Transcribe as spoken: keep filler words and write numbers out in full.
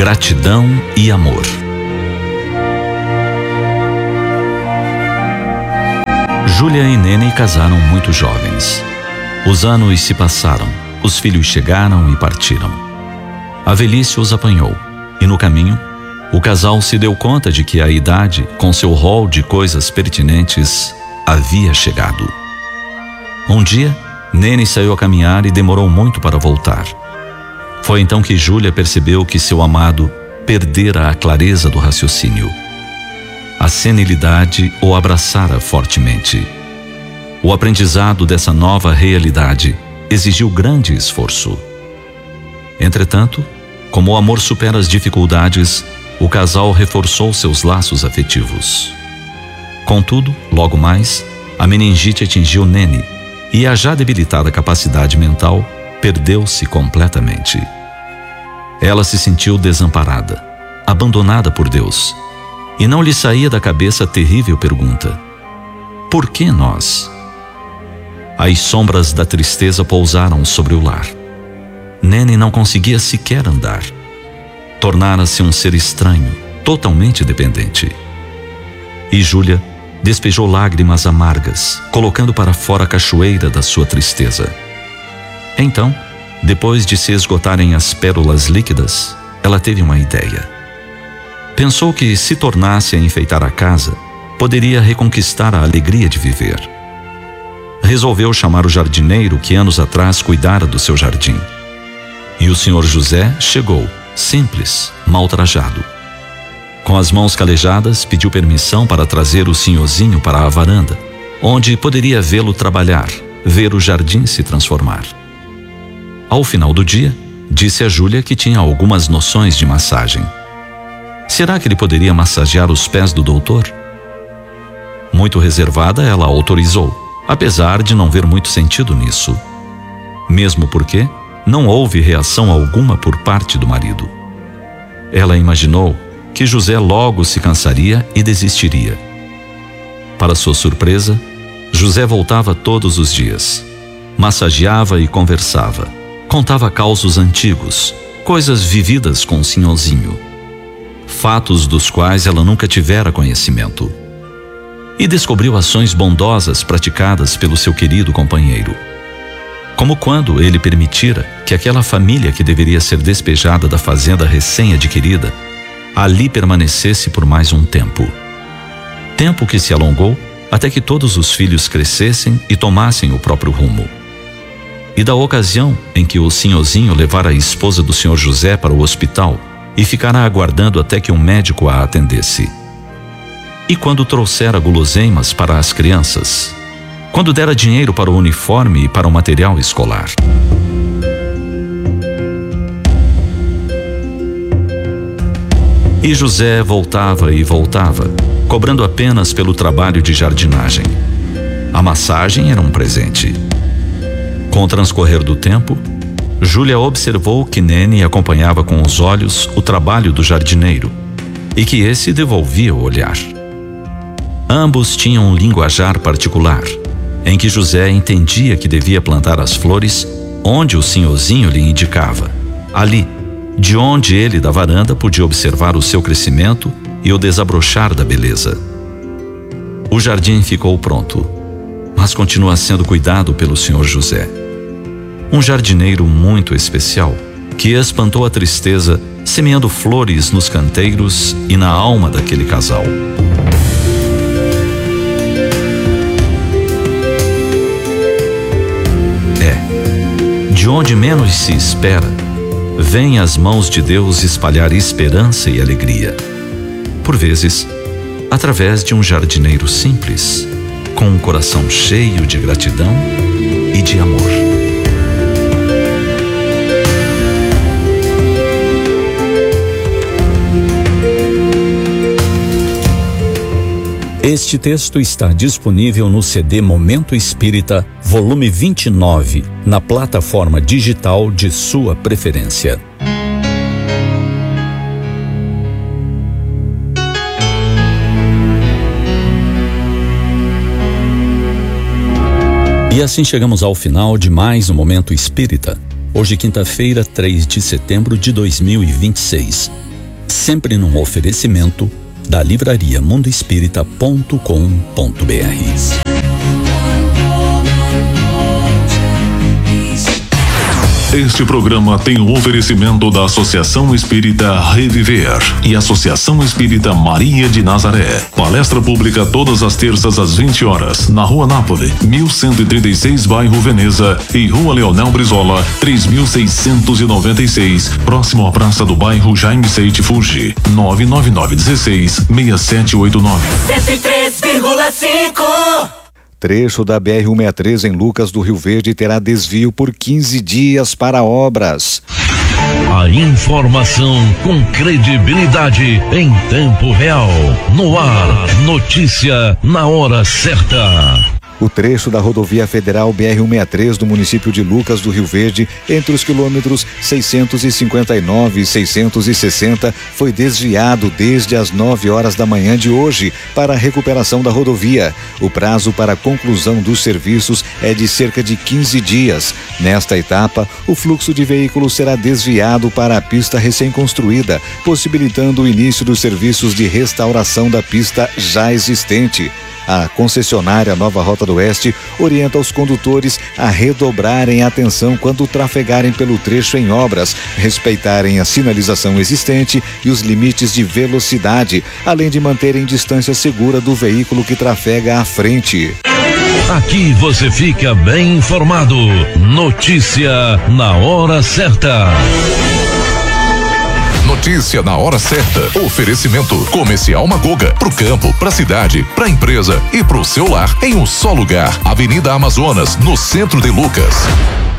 Gratidão e amor. Júlia e Nene casaram muito jovens. Os anos se passaram, os filhos chegaram e partiram. A velhice os apanhou, e no caminho, o casal se deu conta de que a idade, com seu rol de coisas pertinentes, havia chegado. Um dia, Nene saiu a caminhar e demorou muito para voltar. Foi então que Júlia percebeu que seu amado perdera a clareza do raciocínio. A senilidade o abraçara fortemente. O aprendizado dessa nova realidade exigiu grande esforço. Entretanto, como o amor supera as dificuldades, o casal reforçou seus laços afetivos. Contudo, logo mais, a meningite atingiu Nene e a já debilitada capacidade mental perdeu-se completamente. Ela se sentiu desamparada, abandonada por Deus, e não lhe saía da cabeça a terrível pergunta: por que nós? As sombras da tristeza pousaram sobre o lar. Nene não conseguia sequer andar. Tornara-se um ser estranho, totalmente dependente. E Júlia despejou lágrimas amargas, colocando para fora a cachoeira da sua tristeza. Então, depois de se esgotarem as pérolas líquidas, ela teve uma ideia. Pensou que, se tornasse a enfeitar a casa, poderia reconquistar a alegria de viver. Resolveu chamar o jardineiro que anos atrás cuidara do seu jardim. E o senhor José chegou, simples, mal trajado. Com as mãos calejadas, pediu permissão para trazer o senhorzinho para a varanda, onde poderia vê-lo trabalhar, ver o jardim se transformar. Ao final do dia, disse a Júlia que tinha algumas noções de massagem. Será que ele poderia massagear os pés do doutor? Muito reservada, ela autorizou, apesar de não ver muito sentido nisso. Mesmo porque não houve reação alguma por parte do marido. Ela imaginou que José logo se cansaria e desistiria. Para sua surpresa, José voltava todos os dias. Massageava e conversava. Contava causos antigos, coisas vividas com o senhorzinho. Fatos dos quais ela nunca tivera conhecimento. E descobriu ações bondosas praticadas pelo seu querido companheiro. Como quando ele permitira que aquela família que deveria ser despejada da fazenda recém-adquirida ali permanecesse por mais um tempo. Tempo que se alongou até que todos os filhos crescessem e tomassem o próprio rumo. E da ocasião em que o senhorzinho levara a esposa do senhor José para o hospital e ficara aguardando até que um médico a atendesse. E quando trouxera guloseimas para as crianças. Quando dera dinheiro para o uniforme e para o material escolar. E José voltava e voltava, cobrando apenas pelo trabalho de jardinagem. A massagem era um presente. Com o transcorrer do tempo, Júlia observou que Nene acompanhava com os olhos o trabalho do jardineiro e que esse devolvia o olhar. Ambos tinham um linguajar particular, em que José entendia que devia plantar as flores onde o senhorzinho lhe indicava, ali, de onde ele da varanda podia observar o seu crescimento e o desabrochar da beleza. O jardim ficou pronto, mas continua sendo cuidado pelo senhor José. Um jardineiro muito especial, que espantou a tristeza, semeando flores nos canteiros e na alma daquele casal. É, de onde menos se espera, vêm as mãos de Deus espalhar esperança e alegria. Por vezes, através de um jardineiro simples, com um coração cheio de gratidão e de amor. Este texto está disponível no C D Momento Espírita, volume vinte e nove, na plataforma digital de sua preferência. E assim chegamos ao final de mais um Momento Espírita. Hoje, quinta-feira, três de setembro de dois mil e vinte e seis. Sempre num oferecimento da livraria mundo espírita ponto com ponto br. Este programa tem o oferecimento da Associação Espírita Reviver e Associação Espírita Maria de Nazaré. Palestra pública todas as terças às vinte horas, na Rua Nápoles, mil cento e trinta e seis, bairro Veneza, e Rua Leonel Brizola, três mil seiscentos e noventa e seis, próximo à praça do bairro Jaime Seite Fuji, nove nove nove um seis, seis sete oito nove. cento e três vírgula cinco. Trecho da B R cento e sessenta e três em Lucas do Rio Verde terá desvio por quinze dias para obras. A informação com credibilidade em tempo real. No ar, notícia na hora certa. O trecho da rodovia federal B R cento e sessenta e três do município de Lucas do Rio Verde, entre os quilômetros seiscentos e cinquenta e nove e seiscentos e sessenta, foi desviado desde as nove horas da manhã de hoje para a recuperação da rodovia. O prazo para a conclusão dos serviços é de cerca de quinze dias. Nesta etapa, o fluxo de veículos será desviado para a pista recém-construída, possibilitando o início dos serviços de restauração da pista já existente. A concessionária Nova Rota do Oeste orienta os condutores a redobrarem a atenção quando trafegarem pelo trecho em obras, respeitarem a sinalização existente e os limites de velocidade, além de manterem distância segura do veículo que trafega à frente. Aqui você fica bem informado. Notícia na hora certa. Notícia na hora certa. Oferecimento Comercial Magoga. Pro campo, pra cidade, pra empresa e pro seu lar em um só lugar. Avenida Amazonas, no centro de Lucas.